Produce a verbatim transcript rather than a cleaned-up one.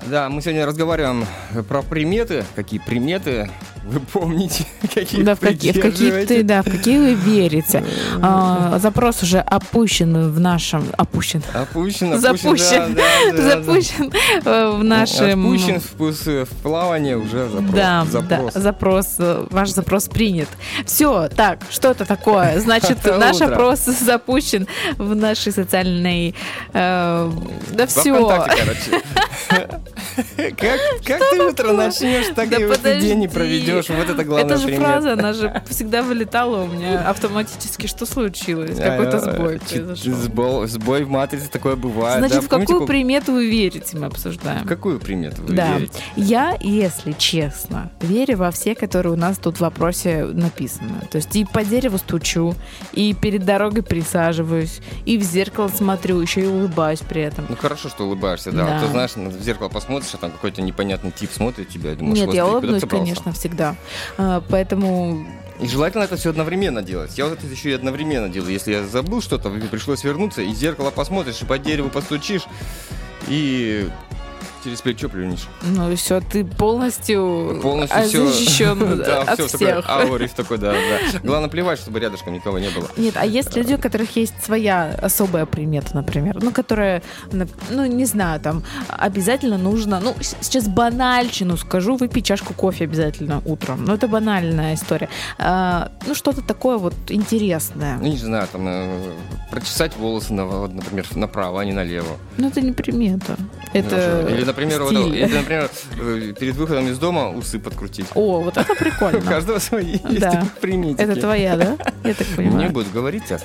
Да, мы сегодня разговариваем про приметы. Какие приметы вы помните? Какие да, в какие, в какие ты, да, в какие вы верите. А, запрос уже опущен в нашем... Опущен. Опущен, запущен. Да, да, да, запущен да. в нашем... Опущен в, в плавание уже запрос. Да, запрос. да, запрос. Ваш запрос принят. Все, так, что это такое? Значит, наш опрос запущен в нашей социальной... Э, да все. Как, как ты утро начнешь, так да и в этот день не проведешь. Вот это главное. Это же примет. фраза, она же всегда вылетала у меня автоматически. Что случилось? Какой-то сбой произошел. Сбой, сбой в матрице такое бывает. Значит, да? в какую Помните, примету вы верите, мы обсуждаем. В какую примету вы да. верите? Я, если честно, верю во все, которые у нас тут в вопросе написаны. То есть и по дереву стучу, и перед дорогой присаживаюсь, и в зеркало смотрю, еще и улыбаюсь при этом. Ну хорошо, что улыбаешься, да. да. Вот ты знаешь, в зеркало посмотришь, а там какой-то непонятный тип смотрит тебя, и думаешь, нет, я улыбнусь, куда конечно, всегда. А, поэтому... И желательно это все одновременно делать. Я вот это еще и одновременно делаю. Если я забыл что-то, пришлось вернуться, и в зеркало посмотришь, и по дереву постучишь, и... через плечо плюнешь. Ну и все, ты полностью, полностью все защищен да, от все, всех. Аурис такой, да, да. Главное плевать, чтобы рядышком никого не было. Нет, а есть люди, у которых есть своя особая примета, например, ну, которая, ну, не знаю, там, обязательно нужно, ну, сейчас банальщину скажу, выпить чашку кофе обязательно утром. Ну, это банальная история. А, ну, что-то такое вот интересное. Ну, не знаю, там, э, прочесать волосы, например, направо, а не налево. Ну, это не примета. Это... Или, например, вот, или, например, перед выходом из дома усы подкрутить. О, вот это прикольно. У каждого свои есть да. приметики. Это твоя, да? Я так понимаю. Мне будут говорить,